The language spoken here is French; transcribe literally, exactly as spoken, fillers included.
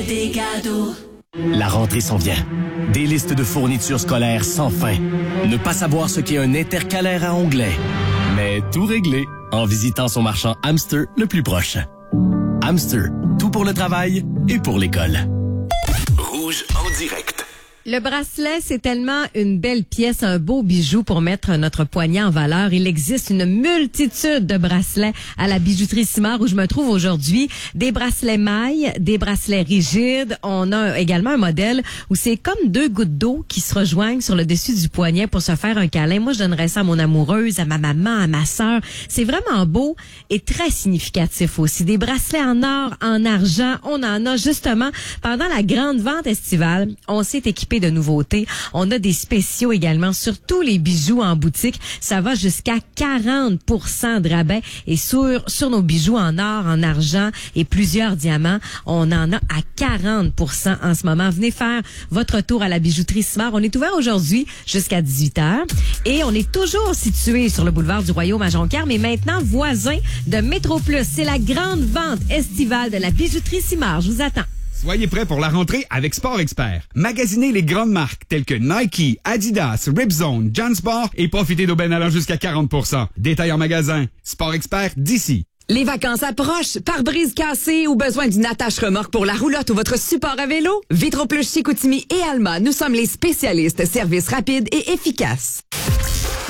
Des cadeaux. La rentrée s'en vient. Des listes de fournitures scolaires sans fin. Ne pas savoir ce qu'est un intercalaire à onglet. Mais tout réglé en visitant son marchand Hamster le plus proche. Hamster, tout pour le travail et pour l'école. Rouge en direct. Le bracelet, c'est tellement une belle pièce, un beau bijou pour mettre notre poignet en valeur. Il existe une multitude de bracelets à la bijouterie Simard où je me trouve aujourd'hui. Des bracelets mailles, des bracelets rigides. On a également un modèle où c'est comme deux gouttes d'eau qui se rejoignent sur le dessus du poignet pour se faire un câlin. Moi, je donnerais ça à mon amoureuse, à ma maman, à ma sœur. C'est vraiment beau et très significatif aussi. Des bracelets en or, en argent. On en a justement pendant la grande vente estivale. On s'est équipé de nouveautés. On a des spéciaux également sur tous les bijoux en boutique. Ça va jusqu'à quarante pour cent de rabais. Et sur, sur nos bijoux en or, en argent et plusieurs diamants, on en a à quarante pour cent en ce moment. Venez faire votre tour à la bijouterie Simard. On est ouvert aujourd'hui jusqu'à dix-huit heures. Et on est toujours situé sur le boulevard du Royaume à Jonquière, mais maintenant voisin de Métro Plus. C'est la grande vente estivale de la bijouterie Simard. Je vous attends. Soyez prêts pour la rentrée avec Sport Expert. Magasinez les grandes marques telles que Nike, Adidas, Ripzone, Jansport et profitez d'aubaines allant jusqu'à quarante pour cent. Détail en magasin. Sport Expert d'ici. Les vacances approchent. Pare-brise cassé ou besoin d'une attache remorque pour la roulotte ou votre support à vélo? Vitroplus Chicoutimi et Alma, nous sommes les spécialistes. Service rapide et efficace.